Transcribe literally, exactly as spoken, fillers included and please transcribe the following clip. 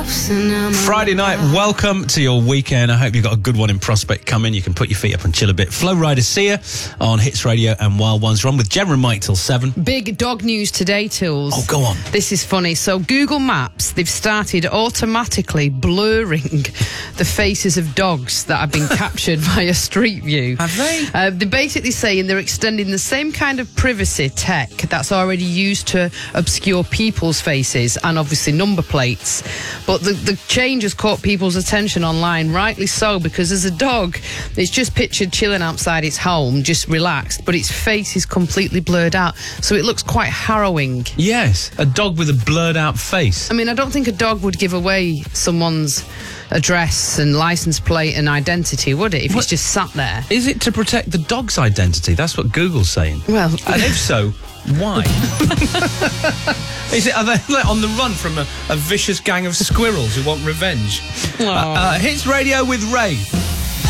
cuffs and I'm Friday night, welcome to your weekend. I hope you've got a good one in prospect coming. You can put your feet up and chill a bit. Flo Rida Sia on Hits Radio and Wild Ones. We're on with Gemma and Mike till seven. Big dog news today, Tools. Oh, go on. This is funny. So Google Maps, they've started automatically blurring the faces of dogs that have been captured via Street View. Have they? Uh, they're basically saying they're extending the same kind of privacy tech that's already used to obscure people's faces and obviously number plates. But the, the change has caught people's attention online, rightly so, because as a dog, it's just pictured chilling outside its home, just relaxed, but its face is completely blurred out. So it looks quite harrowing. Yes, a dog with a blurred out face. I mean, I don't think a dog would give away someone's address and license plate and identity, would it, if What? it's just sat there? Is it to protect the dog's identity? That's what Google's saying. Well, And if so, why? Is it, are they like, on the run from a, a vicious gang of squirrels who want revenge? Uh, uh, Hits Radio with Ray.